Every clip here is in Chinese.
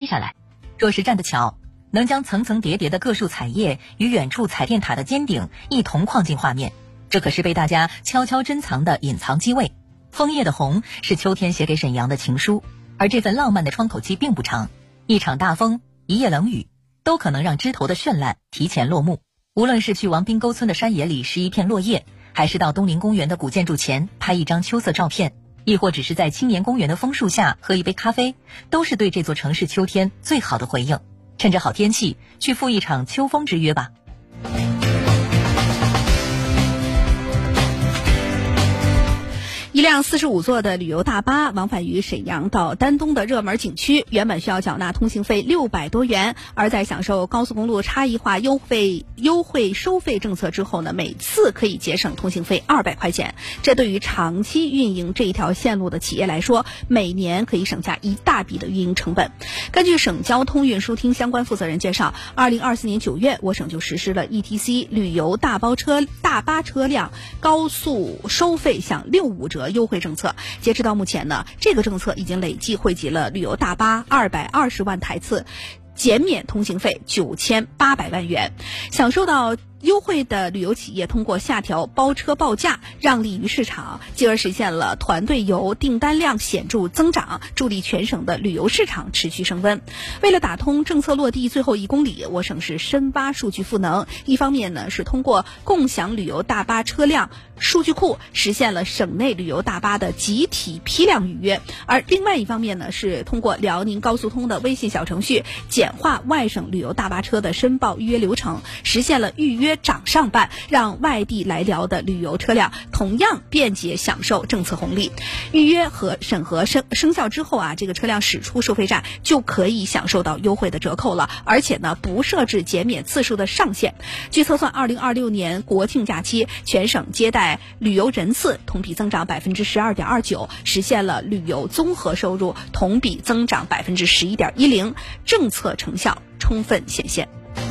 下来。若是站得巧，能将层层叠叠的各树彩叶与远处彩电塔的尖顶一同框进画面，这可是被大家悄悄珍藏的隐藏机位。枫叶的红是秋天写给沈阳的情书，而这份浪漫的窗口期并不长，一场大风，一夜冷雨，都可能让枝头的绚烂提前落幕。无论是去王滨沟村的山野里拾一片落叶，还是到东陵公园的古建筑前拍一张秋色照片，亦或只是在青年公园的枫树下喝一杯咖啡，都是对这座城市秋天最好的回应。趁着好天气，去赴一场秋风之约吧。 一辆45座的旅游大巴往返于沈阳到丹东的热门景区，原本需要缴纳通行费600多元，而在享受高速公路差异化优惠收费政策之后呢，每次可以节省通行费200块钱。这对于长期运营这一条线路的企业来说，每年可以省下一大笔的运营成本。根据省交通运输厅相关负责人介绍，2024年9月，我省就实施了 ETC 旅游大巴车辆高速收费享65折优惠政策。截止到目前呢，这个政策已经累计惠及了旅游大巴220万台次，减免通行费9800万元。享受到优惠的旅游企业通过下调包车报价，让利于市场，进而实现了团队游订单量显著增长，助力全省的旅游市场持续升温。为了打通政策落地最后1公里，我省是深挖数据赋能，一方面呢是通过共享旅游大巴车辆数据库实现了省内旅游大巴的集体批量预约，而另外一方面呢是通过辽宁高速通的微信小程序简化外省旅游大巴车的申报预约流程，实现了预约掌上办，让外地来辽的旅游车辆同样便捷享受政策红利。预约和审核生效之后啊，这个车辆驶出收费站就可以享受到优惠的折扣了，而且呢不设置减免次数的上限。据测算，2026年国庆假期全省接待旅游人次同比增长12.29%，实现了旅游综合收入同比增长11.10%，政策成效充分显现。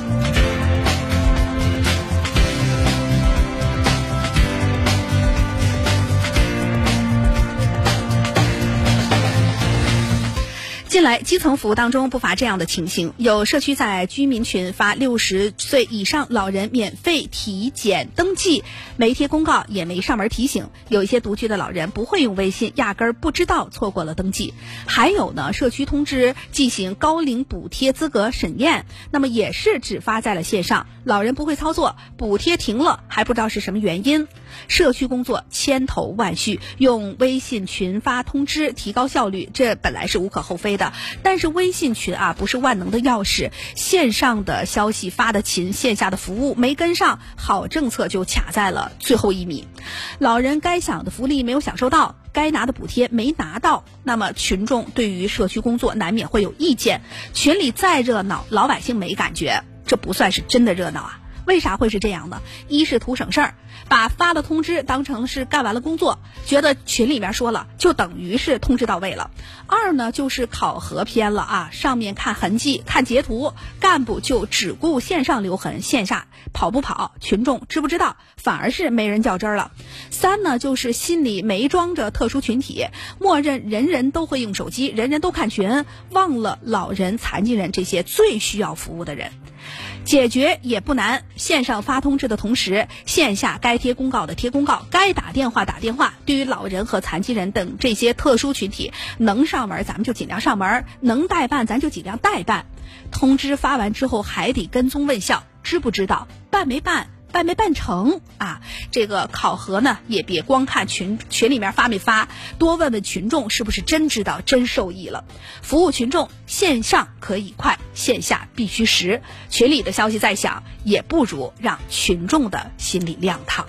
近来基层服务当中不乏这样的情形，有社区在居民群发60岁以上老人免费体检登记，没贴公告也没上门提醒，有一些独居的老人不会用微信，压根儿不知道错过了登记。还有呢，社区通知进行高龄补贴资格审验，那么也是只发在了线上，老人不会操作，补贴停了还不知道是什么原因。社区工作千头万绪，用微信群发通知提高效率，这本来是无可厚非的，但是微信群啊不是万能的钥匙，线上的消息发得勤，线下的服务没跟上，好政策就卡在了最后1米。老人该享的福利没有享受到，该拿的补贴没拿到，那么群众对于社区工作难免会有意见。群里再热闹，老百姓没感觉，这不算是真的热闹啊。为啥会是这样呢？一是图省事儿，把发的通知当成是干完了工作，觉得群里面说了就等于是通知到位了。二呢就是考核偏了啊，上面看痕迹看截图，干部就只顾线上留痕，线下跑不跑，群众知不知道，反而是没人较真儿了。三呢就是心里没装着特殊群体，默认人人都会用手机，人人都看群，忘了老人残疾人这些最需要服务的人。解决也不难，线上发通知的同时，线下该贴公告的贴公告，该打电话打电话。对于老人和残疾人等这些特殊群体，能上门咱们就尽量上门，能代办咱就尽量代办。通知发完之后还得跟踪问效，知不知道，办没办成啊？这个考核呢也别光看群里面发没发，多问问群众是不是真知道真受益了。服务群众，线上可以快，线下必须实。群里的消息再响，也不如让群众的心里亮堂。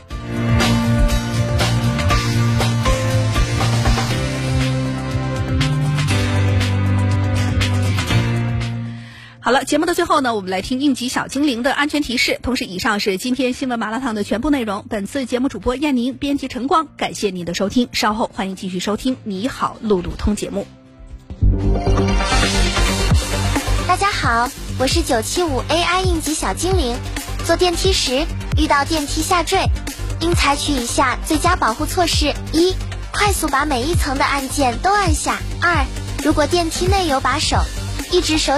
好了，节目的最后呢，我们来听应急小精灵的安全提示。同时，以上是今天新闻麻辣烫的全部内容。本次节目主播燕宁，编辑陈光，感谢您的收听。稍后欢迎继续收听《你好，路路通》节目。 大家好，我是975 AI 应急小精灵。坐电梯时遇到电梯下坠，应采取以下最佳保护措施：一、快速把每一层的按键都按下；二、如果电梯内有把手，一只手